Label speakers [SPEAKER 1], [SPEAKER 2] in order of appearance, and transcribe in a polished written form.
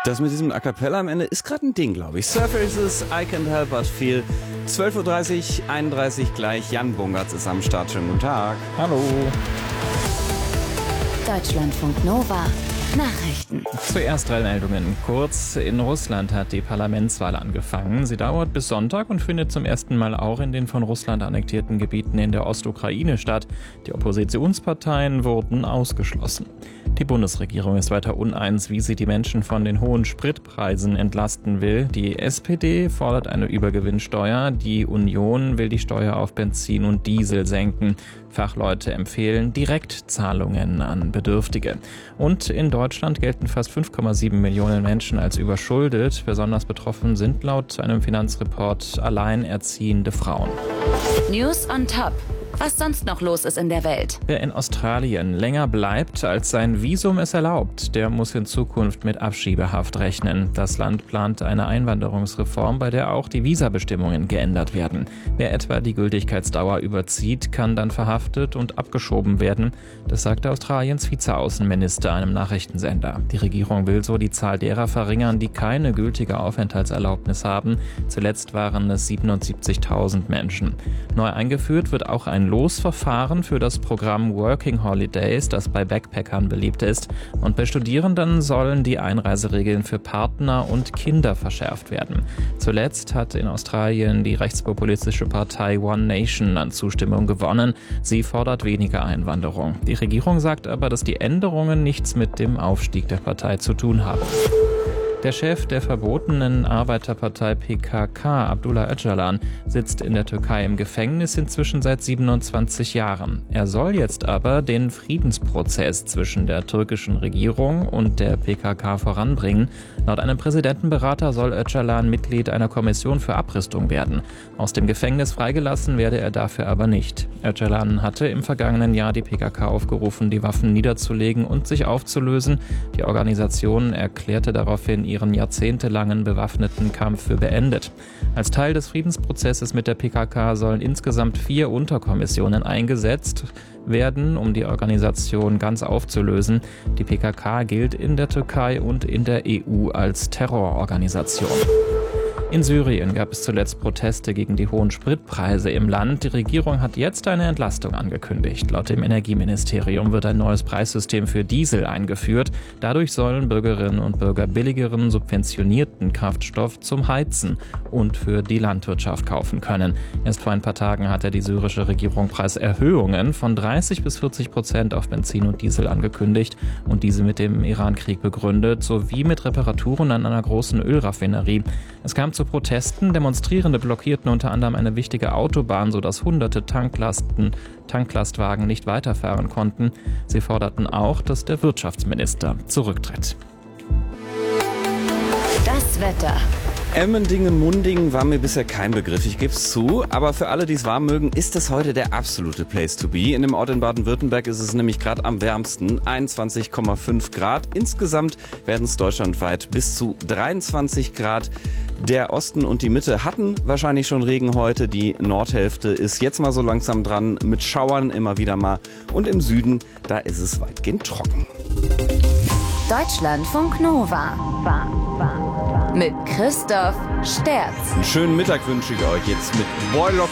[SPEAKER 1] Das mit diesem A Cappella am Ende ist gerade ein Ding, glaube ich. Surfer ist es, I Can't Help But Feel. 12.30 Uhr, 31 gleich. Jan Bungertz ist am Start. Schönen guten Tag.
[SPEAKER 2] Hallo.
[SPEAKER 3] Deutschlandfunk Nova. Nachrichten.
[SPEAKER 2] Zuerst 3 Meldungen. Kurz, in Russland hat die Parlamentswahl angefangen. Sie dauert bis Sonntag und findet zum ersten Mal auch in den von Russland annektierten Gebieten in der Ostukraine statt. Die Oppositionsparteien wurden ausgeschlossen. Die Bundesregierung ist weiter uneins, wie sie die Menschen von den hohen Spritpreisen entlasten will. Die SPD fordert eine Übergewinnsteuer. Die Union will die Steuer auf Benzin und Diesel senken. Fachleute empfehlen Direktzahlungen an Bedürftige. Und in Deutschland gelten fast 5,7 Millionen Menschen als überschuldet. Besonders betroffen sind laut einem Finanzreport alleinerziehende Frauen.
[SPEAKER 3] News on Top. Was sonst noch los ist in der Welt.
[SPEAKER 2] Wer in Australien länger bleibt, als sein Visum es erlaubt, der muss in Zukunft mit Abschiebehaft rechnen. Das Land plant eine Einwanderungsreform, bei der auch die Visabestimmungen geändert werden. Wer etwa die Gültigkeitsdauer überzieht, kann dann verhaftet und abgeschoben werden. Das sagte Australiens Vizeaußenminister einem Nachrichtensender. Die Regierung will so die Zahl derer verringern, die keine gültige Aufenthaltserlaubnis haben. Zuletzt waren es 77.000 Menschen. Neu eingeführt wird auch ein Losverfahren für das Programm Working Holidays, das bei Backpackern beliebt ist. Und bei Studierenden sollen die Einreiseregeln für Partner und Kinder verschärft werden. Zuletzt hat in Australien die rechtspopulistische Partei One Nation an Zustimmung gewonnen. Sie fordert weniger Einwanderung. Die Regierung sagt aber, dass die Änderungen nichts mit dem Aufstieg der Partei zu tun haben. Der Chef der verbotenen Arbeiterpartei PKK, Abdullah Öcalan, sitzt in der Türkei im Gefängnis inzwischen seit 27 Jahren. Er soll jetzt aber den Friedensprozess zwischen der türkischen Regierung und der PKK voranbringen. Laut einem Präsidentenberater soll Öcalan Mitglied einer Kommission für Abrüstung werden. Aus dem Gefängnis freigelassen werde er dafür aber nicht. Öcalan hatte im vergangenen Jahr die PKK aufgerufen, die Waffen niederzulegen und sich aufzulösen. Die Organisation erklärte daraufhin ihren jahrzehntelangen bewaffneten Kampf für beendet. Als Teil des Friedensprozesses mit der PKK sollen insgesamt 4 Unterkommissionen eingesetzt werden, um die Organisation ganz aufzulösen. Die PKK gilt in der Türkei und in der EU als Terrororganisation. In Syrien gab es zuletzt Proteste gegen die hohen Spritpreise im Land. Die Regierung hat jetzt eine Entlastung angekündigt. Laut dem Energieministerium wird ein neues Preissystem für Diesel eingeführt. Dadurch sollen Bürgerinnen und Bürger billigeren, subventionierten Kraftstoff zum Heizen und für die Landwirtschaft kaufen können. Erst vor ein paar Tagen hatte die syrische Regierung Preiserhöhungen von 30-40% auf Benzin und Diesel angekündigt und diese mit dem Iran-Krieg begründet, sowie mit Reparaturen an einer großen Ölraffinerie. Es kam zu Protesten. Demonstrierende blockierten unter anderem eine wichtige Autobahn, sodass hunderte Tanklastwagen nicht weiterfahren konnten. Sie forderten auch, dass der Wirtschaftsminister zurücktritt.
[SPEAKER 3] Das Wetter.
[SPEAKER 1] Emmendingen-Mundingen war mir bisher kein Begriff, ich gebe es zu. Aber für alle, die es warm mögen, ist es heute der absolute Place to be. In dem Ort in Baden-Württemberg ist es nämlich gerade am wärmsten, 21,5 Grad. Insgesamt werden es deutschlandweit bis zu 23 Grad. Der Osten und die Mitte hatten wahrscheinlich schon Regen heute. Die Nordhälfte ist jetzt mal so langsam dran mit Schauern immer wieder mal. Und im Süden, da ist es weitgehend trocken.
[SPEAKER 3] Deutschlandfunk Nova. Mit Christoph Sterz.
[SPEAKER 1] Einen schönen Mittag wünsche ich euch jetzt mit Boy Lock